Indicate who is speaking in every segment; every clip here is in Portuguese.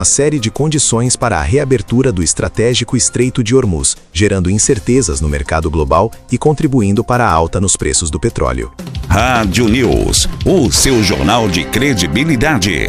Speaker 1: uma série de condições para a reabertura do estratégico Estreito de Hormuz, gerando incertezas no mercado global e contribuindo para a alta nos preços do petróleo.
Speaker 2: Rádio News, o seu jornal de credibilidade.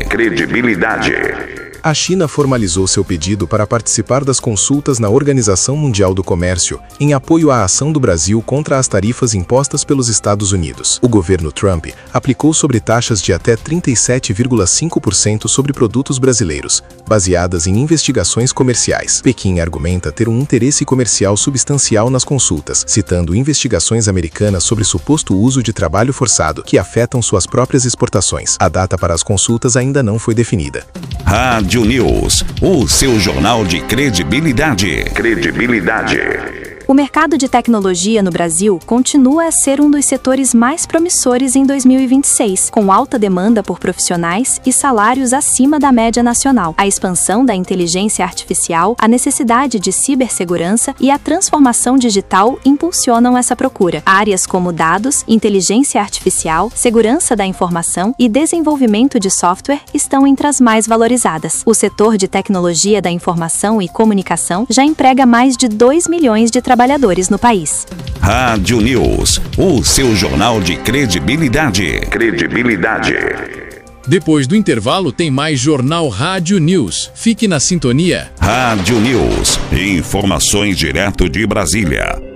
Speaker 1: A China formalizou seu pedido para participar das consultas na Organização Mundial do Comércio, em apoio à ação do Brasil contra as tarifas impostas pelos Estados Unidos. O governo Trump aplicou sobretaxas de até 37,5% sobre produtos brasileiros, baseadas em investigações comerciais. Pequim argumenta ter um interesse comercial substancial nas consultas, citando investigações americanas sobre suposto uso de trabalho forçado, que afetam suas próprias exportações. A data para as consultas ainda não foi definida.
Speaker 2: Rádio News, o seu jornal de credibilidade.
Speaker 3: O mercado de tecnologia no Brasil continua a ser um dos setores mais promissores em 2026, com alta demanda por profissionais e salários acima da média nacional. A expansão da inteligência artificial, a necessidade de cibersegurança e a transformação digital impulsionam essa procura. Áreas como dados, inteligência artificial, segurança da informação e desenvolvimento de software estão entre as mais valorizadas. O setor de tecnologia da informação e comunicação já emprega mais de 2 milhões de trabalhadores no país.
Speaker 2: Rádio News, o seu jornal de credibilidade.
Speaker 4: Depois do intervalo tem mais Jornal Rádio News. Fique na sintonia.
Speaker 2: Rádio News, informações direto de Brasília.